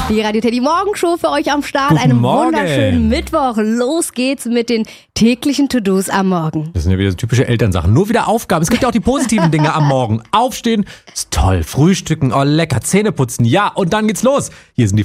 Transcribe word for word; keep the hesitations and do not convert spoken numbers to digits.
Die Radio Teddy Morgenshow für euch am Start. Guten Einen Morgen. wunderschönen Mittwoch. Los geht's mit den täglichen To-Dos am Morgen. Das sind ja wieder so typische Elternsachen. Nur wieder Aufgaben. Es gibt ja auch die positiven Dinge am Morgen. Aufstehen ist toll. Frühstücken, oh lecker. Zähne putzen, ja. Und dann geht's los. Hier sind die